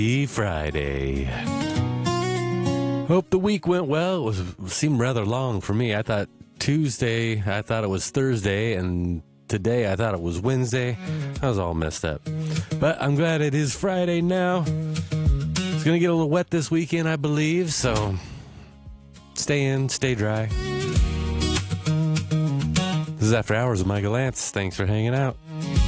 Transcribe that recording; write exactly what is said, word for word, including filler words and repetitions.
Friday. Hope the week went well. It was it seemed rather long for me. I thought Tuesday, I thought it was Thursday, and today I thought it was Wednesday. I was all messed up. But I'm glad it is Friday now. It's going to get a little wet this weekend, I believe, so stay in, stay dry. This is After Hours with Michael Lance. Thanks for hanging out.